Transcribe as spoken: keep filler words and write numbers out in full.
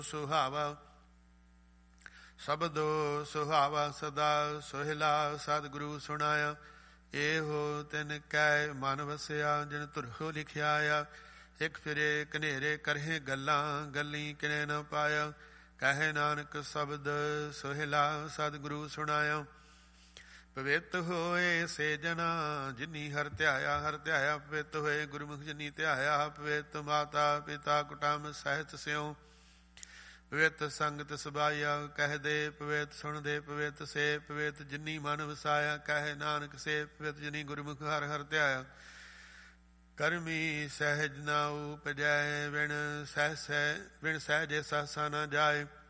ਸੁਹਾਵਾ। ਸ਼ਬਦੋ ਸੁਹਾਵਾ ਸਦਾ ਸੋਹਿਲਾ, ਸਤਿਗੁਰੂ ਸੁਣਾਇਆ। ਇਹੋ ਤਿਨ ਕੈ ਮਨ ਵਸਿਆ, ਜਿਨ ਧੁਰਖੋ ਲਿਖਿਆ ਆ। ਇੱਕ ਫਿਰੇ ਕਨੇਰੇ ਕਰਹਿ ਗੱਲਾਂ, ਗੱਲੀ ਕਿਨੇ ਨ ਪਾਇਆ। ਕਹੇ ਨਾਨਕ ਸ਼ਬਦ ਸੋਹਿਲਾ, ਸਤਿਗੁਰੂ ਸੁਣਾਇਆ। ਪਵਿੱਤ ਹੋਏ ਸੇ ਜਨਾ, ਜਿਨੀ ਹਰਿ ਧਿਆਇਆ। ਹਰਿ ਧਿਆਇਆ ਪਵਿੱਤ ਹੋਏ, ਗੁਰਮੁਖ ਜਿਨੀ ਧਿਆਇਆ। ਪਵਿੱਤ ਮਾਤਾ ਪਿਤਾ ਕੁਟੰਬ ਸਹਿਤ ਸਿਉ, ਪਵਿੱਤ ਸੰਗਤ ਸਬਾਇਆ। ਕਹਿ ਦੇ ਪਵਿੱਤ ਸੁਣ ਦੇ ਪਵਿੱਤ ਸੇ, ਪਵਿੱਤ ਜਿਨੀ ਮਨ ਵਸਾਇਆ। ਕਹੇ ਨਾਨਕ ਸੇ ਪਵਿੱਤ ਜਿਨੀ ਗੁਰਮੁਖ ਹਰਿ ਹਰਿ ਧਿਆਇਆ। ਕਰਮੀ ਸਹਿਜ ਨਾ ਉਪਜੈ, ਵਿਣ ਸਹਿ ਸਹਿ ਵਿਣ ਸਹਿਜੇ ਸਹਸਾ ਨਾ ਜਾਏ।